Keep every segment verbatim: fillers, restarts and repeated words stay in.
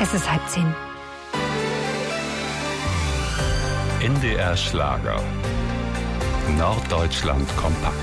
Es ist halb zehn. N D R Schlager. Norddeutschland kompakt.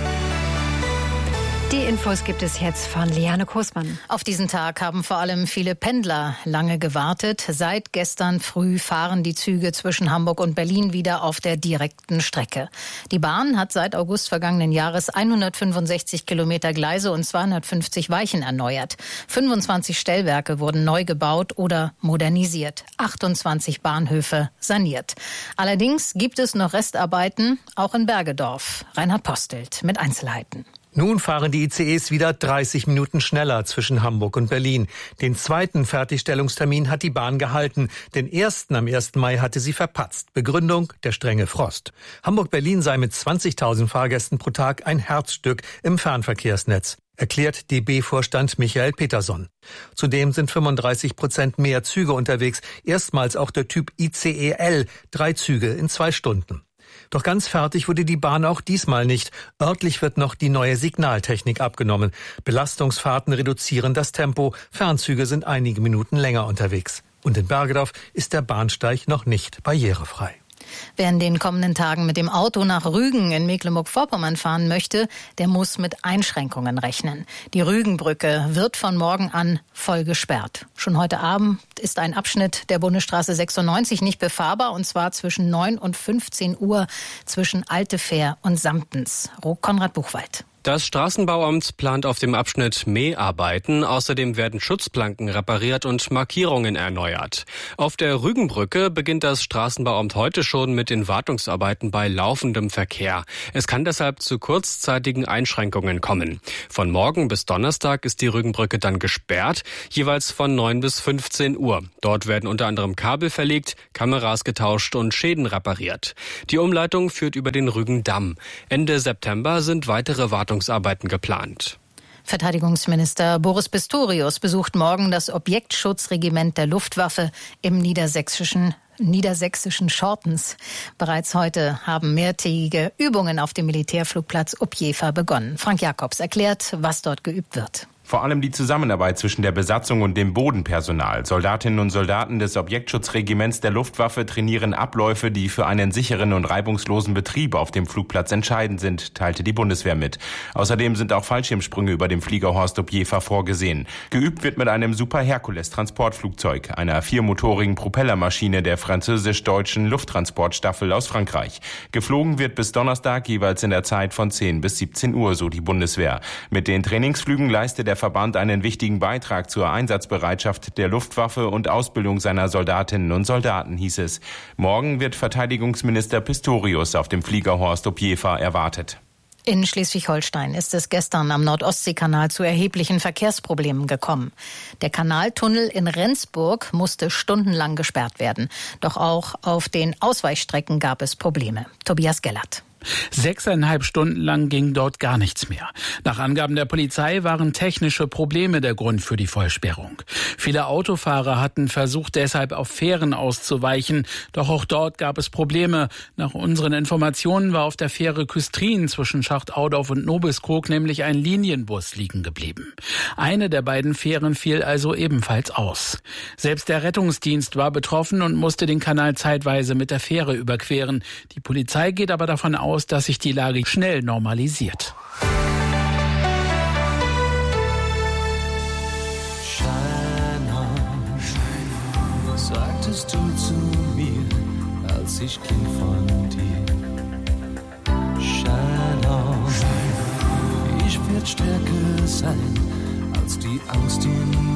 Die Infos gibt es jetzt von Liane Kosmann. Auf diesen Tag haben vor allem viele Pendler lange gewartet. Seit gestern früh fahren die Züge zwischen Hamburg und Berlin wieder auf der direkten Strecke. Die Bahn hat seit August vergangenen Jahres hundertfünfundsechzig Kilometer Gleise und zweihundertfünfzig Weichen erneuert. fünfundzwanzig Stellwerke wurden neu gebaut oder modernisiert. achtundzwanzig Bahnhöfe saniert. Allerdings gibt es noch Restarbeiten, auch in Bergedorf. Reinhard Postelt mit Einzelheiten. Nun fahren die I C Es wieder dreißig Minuten schneller zwischen Hamburg und Berlin. Den zweiten Fertigstellungstermin hat die Bahn gehalten. Den ersten am ersten Mai hatte sie verpatzt. Begründung: der strenge Frost. Hamburg-Berlin sei mit zwanzigtausend Fahrgästen pro Tag ein Herzstück im Fernverkehrsnetz, erklärt D B-Vorstand Michael Peterson. Zudem sind fünfunddreißig Prozent mehr Züge unterwegs. Erstmals auch der Typ I C E L, drei Züge in zwei Stunden. Doch ganz fertig wurde die Bahn auch diesmal nicht. Örtlich wird noch die neue Signaltechnik abgenommen. Belastungsfahrten reduzieren das Tempo. Fernzüge sind einige Minuten länger unterwegs. Und in Bergedorf ist der Bahnsteig noch nicht barrierefrei. Wer in den kommenden Tagen mit dem Auto nach Rügen in Mecklenburg-Vorpommern fahren möchte, der muss mit Einschränkungen rechnen. Die Rügenbrücke wird von morgen an voll gesperrt. Schon heute Abend ist ein Abschnitt der Bundesstraße sechsundneunzig nicht befahrbar, und zwar zwischen neun und fünfzehn Uhr zwischen Altefähr und Samptens. Konrad Buchwald. Das Straßenbauamt plant auf dem Abschnitt Mäharbeiten. Außerdem werden Schutzplanken repariert und Markierungen erneuert. Auf der Rügenbrücke beginnt das Straßenbauamt heute schon mit den Wartungsarbeiten bei laufendem Verkehr. Es kann deshalb zu kurzzeitigen Einschränkungen kommen. Von morgen bis Donnerstag ist die Rügenbrücke dann gesperrt, jeweils von neun bis fünfzehn Uhr. Dort werden unter anderem Kabel verlegt, Kameras getauscht und Schäden repariert. Die Umleitung führt über den Rügendamm. Ende September sind weitere Wartungsarbeiten geplant. Verteidigungsminister Boris Pistorius besucht morgen das Objektschutzregiment der Luftwaffe im niedersächsischen niedersächsischen Schortens. Bereits heute haben mehrtägige Übungen auf dem Militärflugplatz Opjefa begonnen. Frank Jakobs erklärt, was dort geübt wird. Vor allem die Zusammenarbeit zwischen der Besatzung und dem Bodenpersonal. Soldatinnen und Soldaten des Objektschutzregiments der Luftwaffe trainieren Abläufe, die für einen sicheren und reibungslosen Betrieb auf dem Flugplatz entscheidend sind, teilte die Bundeswehr mit. Außerdem sind auch Fallschirmsprünge über dem Fliegerhorst Opjefa vorgesehen. Geübt wird mit einem Super Hercules Transportflugzeug, einer viermotorigen Propellermaschine der französisch-deutschen Lufttransportstaffel aus Frankreich. Geflogen wird bis Donnerstag jeweils in der Zeit von zehn bis siebzehn Uhr, so die Bundeswehr. Mit den Trainingsflügen leistet der Verband einen wichtigen Beitrag zur Einsatzbereitschaft der Luftwaffe und Ausbildung seiner Soldatinnen und Soldaten, hieß es. Morgen wird Verteidigungsminister Pistorius auf dem Fliegerhorst Opjefa erwartet. In Schleswig-Holstein ist es gestern am Nord-Ostsee-Kanal zu erheblichen Verkehrsproblemen gekommen. Der Kanaltunnel in Rendsburg musste stundenlang gesperrt werden. Doch auch auf den Ausweichstrecken gab es Probleme. Tobias Gellert. Sechseinhalb Stunden lang ging dort gar nichts mehr. Nach Angaben der Polizei waren technische Probleme der Grund für die Vollsperrung. Viele Autofahrer hatten versucht, deshalb auf Fähren auszuweichen. Doch auch dort gab es Probleme. Nach unseren Informationen war auf der Fähre Küstrin zwischen Schacht-Audorf und Nobiskrog nämlich ein Linienbus liegen geblieben. Eine der beiden Fähren fiel also ebenfalls aus. Selbst der Rettungsdienst war betroffen und musste den Kanal zeitweise mit der Fähre überqueren. Die Polizei geht aber davon aus, aus, dass sich die Lage schnell normalisiert. Shine on, shine on, sagtest du zu mir, als ich ging von dir. Shine on, ich werd stärker sein als die Angst in